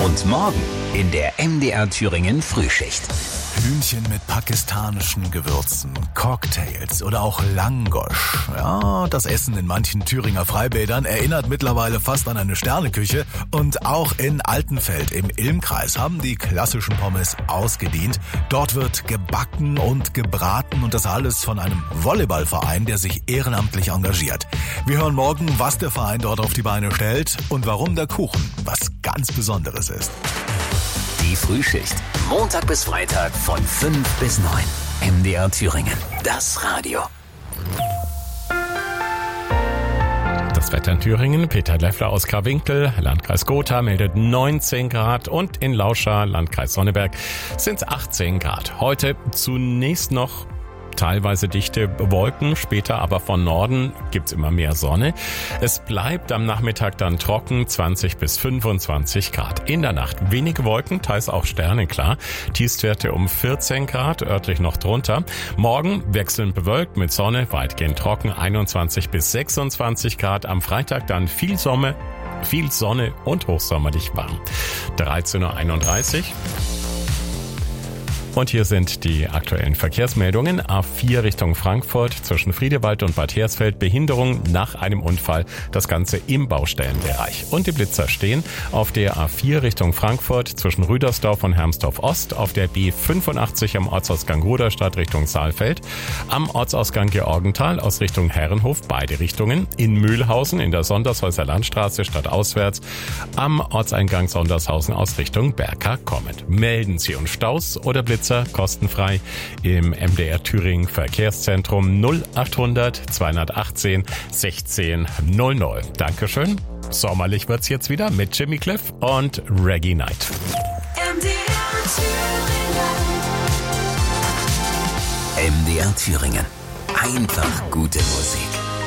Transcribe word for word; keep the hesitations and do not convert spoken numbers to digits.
Und morgen in der M D R Thüringen Frühschicht. Hühnchen mit pakistanischen Gewürzen, Cocktails oder auch Langosch. Ja, das Essen in manchen Thüringer Freibädern erinnert mittlerweile fast an eine Sterneküche. Und auch in Altenfeld im Ilmkreis haben die klassischen Pommes ausgedient. Dort wird gebacken und gebraten und das alles von einem Volleyballverein, der sich ehrenamtlich engagiert. Wir hören morgen, was der Verein dort auf die Beine stellt und warum der Kuchen was ganz Besonderes ist. Die Frühschicht. Montag bis Freitag von fünf bis neun. M D R Thüringen. Das Radio. Das Wetter in Thüringen. Peter Leffler aus Karwinkel, Landkreis Gotha, meldet neunzehn Grad und in Lauscha, Landkreis Sonneberg, sind es achtzehn Grad. Heute zunächst noch teilweise dichte Wolken, später aber von Norden gibt's immer mehr Sonne. Es bleibt am Nachmittag dann trocken, zwanzig bis fünfundzwanzig Grad. In der Nacht wenige Wolken, teils auch Sterne, klar. Tiefstwerte um vierzehn Grad, örtlich noch drunter. Morgen wechselnd bewölkt mit Sonne, weitgehend trocken, einundzwanzig bis sechsundzwanzig Grad. Am Freitag dann viel Sonne, viel Sonne und hochsommerlich warm. dreizehn Uhr einunddreißig. Und hier sind die aktuellen Verkehrsmeldungen. A vier Richtung Frankfurt zwischen Friedewald und Bad Hersfeld. Behinderung nach einem Unfall. Das Ganze im Baustellenbereich. Und die Blitzer stehen auf der A vier Richtung Frankfurt zwischen Rüdersdorf und Hermsdorf Ost. Auf der B fünfundachtzig am Ortsausgang Ruderstadt Richtung Saalfeld. Am Ortsausgang Georgenthal aus Richtung Herrenhof. Beide Richtungen. In Mühlhausen in der Sondershäuser Landstraße stadtauswärts. Am Ortseingang Sondershausen aus Richtung Berka kommend. Melden Sie uns Staus oder Blitzer kostenfrei im M D R Thüringen Verkehrszentrum null achthundert zweihundertachtzehn sechzehn null null. Dankeschön. Sommerlich wird's jetzt wieder mit Jimmy Cliff und Reggae Night. M D R Thüringen. M D R Thüringen. Einfach gute Musik.